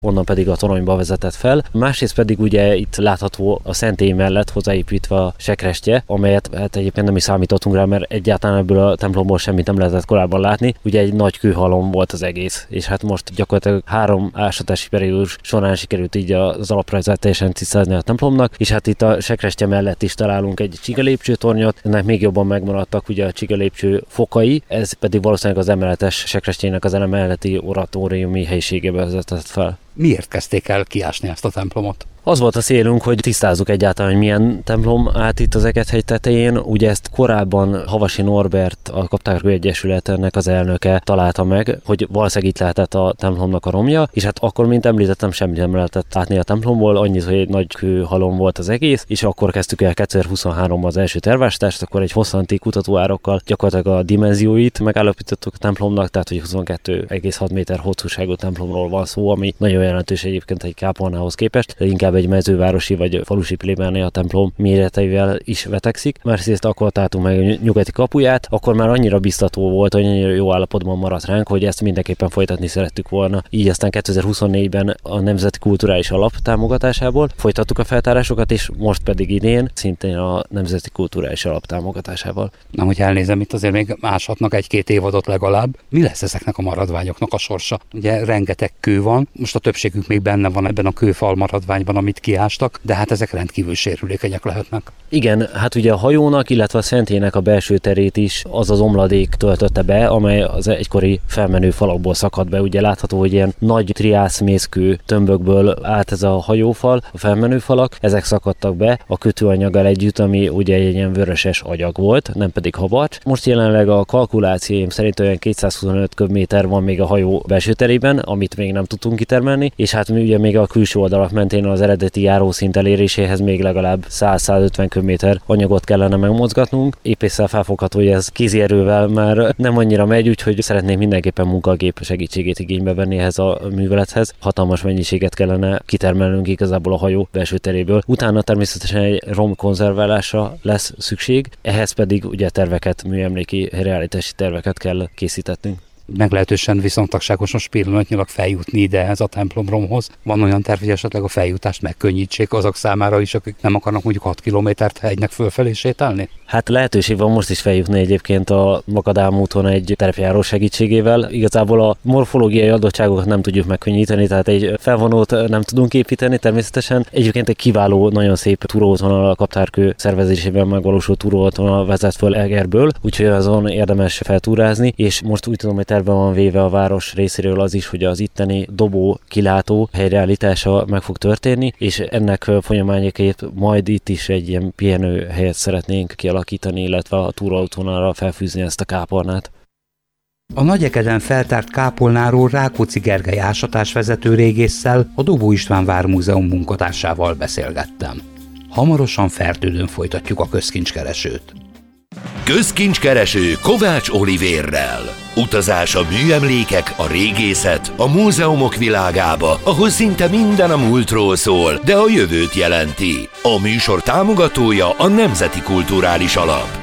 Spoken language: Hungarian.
onnan pedig a toronyba vezetett fel. Másrészt pedig ugye itt látható a szentély mellett hozzáépítve a sekrestye, amelyet hát egyébként nem is számítottunk rá, mert egyáltalán ebből a templomból semmit nem lehetett korábban látni. Ugye egy nagy kőhalom volt az egész, és hát most gyakorlatilag 3 ásatási periódus során sikerült így az alaprajzát teljesen tisztázni a templomnak, és hát itt a sekrestye mellett is találunk egy csigalépcsőtornyot, ennek még jobban megmaradtak ugye a csigalépcső fokai, ez pedig valószínűleg az emeletes sekrestjének az emeleti oratóriumi helyiségebe vezetett fel. Miért kezdték el kiásni ezt a templomot? Az volt a célunk, hogy tisztázzuk egyáltalán, hogy milyen templom állt itt az Eget-hegy tetején. Ugye ezt korábban Havasi Norbert, a Kaptárkő Egyesületnek az elnöke találta meg, hogy valószínűleg itt lehetett a templomnak a romja, és hát akkor, mint említettem, semmit nem lehetett látni a templomból, annyit, hogy egy nagy kőhalom volt az egész, és akkor kezdtük el 2023-ban az első tervástást, akkor egy hosszanti kutatóárokkal gyakorlatilag a dimenzióit megállapítottuk a templomnak, tehát hogy 22,6 méter hosszúságú templomról van szó, ami nagyon jelentős egyébként egy kápolnához képest, de inkább egy mezővárosi vagy falusi plébánia templom méreteivel is vetekszik. Másrészt akkor találtunk meg a nyugati kapuját, akkor már annyira biztató volt, hogy annyira jó állapotban maradt ránk, hogy ezt mindenképpen folytatni szerettük volna. Így aztán 2024-ben a Nemzeti Kulturális Alap támogatásából folytattuk a feltárásokat, és most pedig idén szintén a Nemzeti Kulturális Alap támogatásával. Na, hogy elnézem, itt azért még máshatnak 1-2 évadot legalább. Mi lesz ezeknek a maradványoknak a sorsa? Ugye rengeteg kő van, most a többségük még benne van ebben a kőfal maradványban, amit kiástak, de hát ezek rendkívül sérülékenyek lehetnek. Igen, hát ugye a hajónak, illetve a szentélynek a belső terét is az omladék töltötte be, amely az egykori felmenő falakból szakadt be. Ugye látható, hogy ilyen nagy triászmészkő tömbökből állt ez a hajófal, a felmenő falak, ezek szakadtak be a kötőanyaggal együtt, ami ugye egy ilyen vöröses agyag volt, nem pedig habarcs. Most jelenleg a kalkulációim szerint olyan 225 köbméter van még a hajó belső terében, amit még nem tudtunk kitermelni, és hát mi ugye még a külső oldalak mentén az eredeti járószint eléréséhez még legalább 100-150 köbméter anyagot kellene megmozgatnunk. Épp észre felfogható, hogy ez kézi erővel már nem annyira megy, úgyhogy szeretnék mindenképpen munkagép segítségét igénybe venni ehhez a művelethez. Hatalmas mennyiséget kellene kitermelnünk igazából a hajó belső teréből. Utána természetesen egy romkonzerválásra lesz szükség, ehhez pedig ugye terveket, műemléki helyreállítási terveket kell készítetnünk. Meglehetősen viszontagságos most pillanatnyilag feljutni ide ez a templomromhoz. Van olyan terv, hogy esetleg a feljutást megkönnyítsék azok számára is, akik nem akarnak mondjuk 6 kilométert hegynek fölfelé sétálni? Hát lehetőség van most is feljutni egyébként a Makadám úton egy terepjáró segítségével. Igazából a morfológiai adottságokat nem tudjuk megkönnyíteni, tehát egy felvonót nem tudunk építeni természetesen. Egyébként egy kiváló, nagyon szép túróútvonal a Kaptárkő szervezésében megvalósult túróútvonal vezet föl Egerből, úgyhogy azon érdemes feltúrázni, és most úgy tudom, hogy terve van véve a város részéről az is, hogy az itteni dobó kilátó helyreállítása meg fog történni, és ennek folyamányaként majd itt is egy ilyen pihenőhelyet szeretnénk kialakítani, illetve a túraútvonalra felfűzni ezt a kápolnát. A Nagyegeden feltárt kápolnáról Rákóczi Gergely ásatásvezető régésszel, a Dobó István Vármúzeum munkatársával beszélgettem. Hamarosan Fertődön folytatjuk a közkincskeresőt. Közkincskereső Kovács Olivérrel. Utazás a műemlékek, a régészet, a múzeumok világába, ahol szinte minden a múltról szól, de a jövőt jelenti. A műsor támogatója a Nemzeti Kulturális Alap.